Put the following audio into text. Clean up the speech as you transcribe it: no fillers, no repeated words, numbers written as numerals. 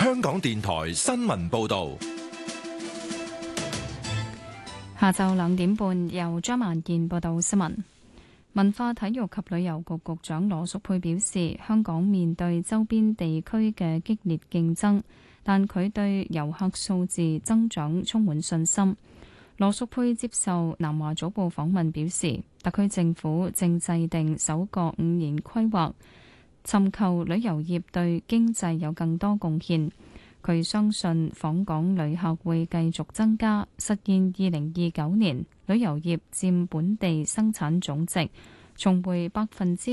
香港電台新聞報道。 下晝2點半，由張萬健報道新聞。文化體育及旅遊局局長羅淑佩表示，香港面對周邊地區嘅激烈競爭，但佢對遊客數字增長充滿信心。羅淑佩接受南華早報訪問表示，特區政府正制定首個5年規劃，尋求旅遊業對經濟有更多貢獻。佢相信訪港旅客會繼續增加，實現2029年旅遊業佔本地生產總值重回